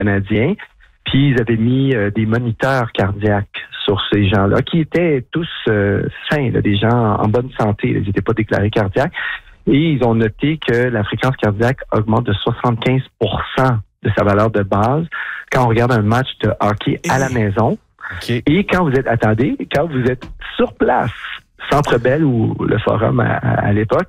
Canadien. Puis ils avaient mis des moniteurs cardiaques sur ces gens-là, qui étaient tous sains, là, des gens en bonne santé. Ils n'étaient pas déclarés cardiaques. Et ils ont noté que la fréquence cardiaque augmente de 75% de sa valeur de base quand on regarde un match de hockey à la maison. Okay. Et quand vous êtes sur place, Centre Bell ou le Forum à l'époque,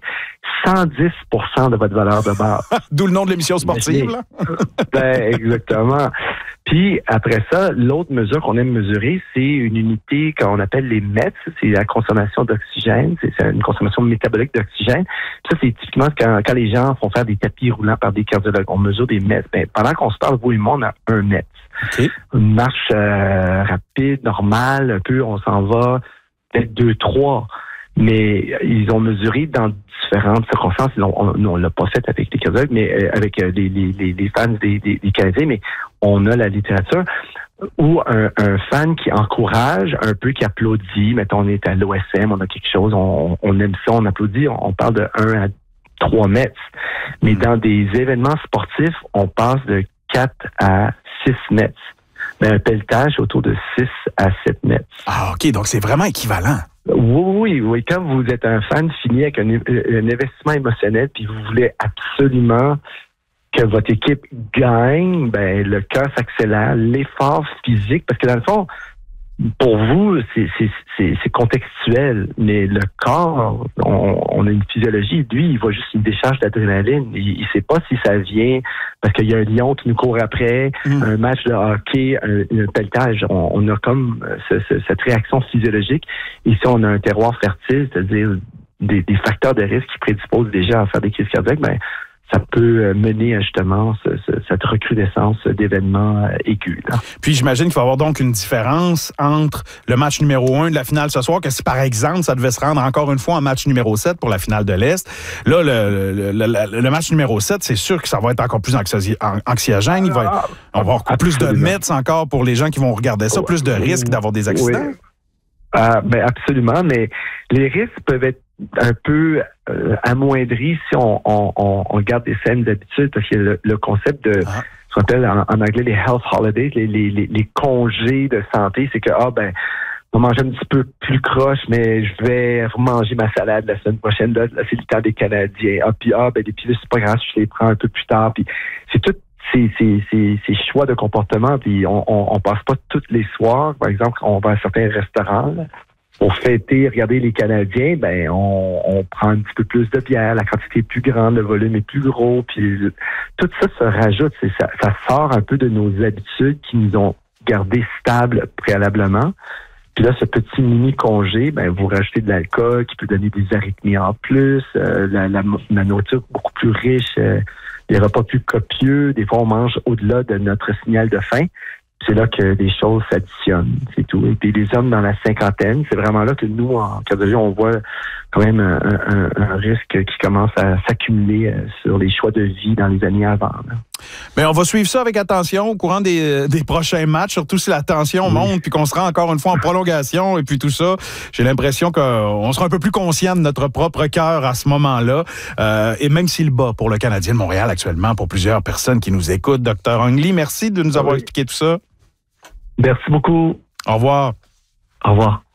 110% de votre valeur de base. D'où le nom de l'émission sportive, là? Ben, exactement. Puis, après ça, l'autre mesure qu'on aime mesurer, c'est une unité qu'on appelle les METS. C'est la consommation d'oxygène. C'est une consommation métabolique d'oxygène. Puis ça, c'est typiquement quand les gens font faire des tapis roulants par des cardiologues. On mesure des METS. Ben, pendant qu'on se parle, vous et moi, on a un METS. Okay. Une marche rapide, normale, un peu, on s'en va peut-être 2-3. Mais ils ont mesuré dans différentes circonstances. On l'a pas fait avec les cardiologues, mais avec les fans des Canadiens, mais on a la littérature où un fan qui encourage, un peu qui applaudit, mettons on est à l'OSM, on a quelque chose, on aime ça, on applaudit, on parle de 1 à 3 mètres. Mais dans des événements sportifs, on passe de 4 à 6 mètres. Mais un pelletage autour de 6 à 7 mètres. Ah, OK, donc c'est vraiment équivalent. Oui. Quand vous êtes un fan fini avec un investissement émotionnel, puis vous voulez absolument que votre équipe gagne, ben le cœur s'accélère, l'effort physique, parce que dans le fond, pour vous, c'est contextuel, mais le corps, on a une physiologie. Lui, il voit juste une décharge d'adrénaline. Il sait pas si ça vient parce qu'il y a un lion qui nous court après, un match de hockey, un pelletage. On a comme cette réaction physiologique. Ici, on a un terroir fertile, c'est-à-dire des facteurs de risque qui prédisposent déjà à faire des crises cardiaques. Ben, ça peut mener à justement cette recrudescence d'événements aigus. Là. Puis j'imagine qu'il va y avoir donc une différence entre le match numéro 1 de la finale ce soir, que si par exemple ça devait se rendre encore une fois en match numéro 7 pour la finale de l'Est, là le match numéro 7, c'est sûr que ça va être encore plus anxiogène. On va avoir plus de mètres encore pour les gens qui vont regarder ça, plus de risques d'avoir des accidents. Oui. Ben absolument, mais les risques peuvent être un peu amoindris si on garde des saines habitudes, parce que le concept de ce qu'on appelle en anglais les health holidays, les congés de santé, c'est que on va manger un petit peu plus croche, mais je vais remanger ma salade la semaine prochaine. Là c'est le temps des Canadiens. Les pilules, c'est pas grave, je les prends un peu plus tard. Puis c'est tout ces choix de comportement, puis on passe pas tous les soirs. Par exemple, on va à certains restaurants là, pour fêter, regarder les Canadiens, ben on prend un petit peu plus de bière, la quantité est plus grande, le volume est plus gros, puis tout ça se rajoute. Ça sort un peu de nos habitudes qui nous ont gardés stables préalablement. Puis là, ce petit mini-congé, ben vous rajoutez de l'alcool qui peut donner des arythmies en plus, la nourriture beaucoup plus riche, des repas plus copieux. Des fois, on mange au-delà de notre signal de faim. C'est là que les choses s'additionnent, c'est tout. Et puis les hommes dans la cinquantaine, c'est vraiment là que nous, en cardiologie, on voit quand même un risque qui commence à s'accumuler sur les choix de vie dans les années avant. Là. Mais on va suivre ça avec attention au courant des prochains matchs, surtout si la tension monte puis qu'on sera encore une fois en prolongation et puis tout ça. J'ai l'impression qu'on sera un peu plus conscient de notre propre cœur à ce moment-là. Et même s'il bat pour le Canadien de Montréal actuellement, pour plusieurs personnes qui nous écoutent, Dr. Ong Lee, merci de nous avoir expliqué tout ça. Merci beaucoup. Au revoir. Au revoir.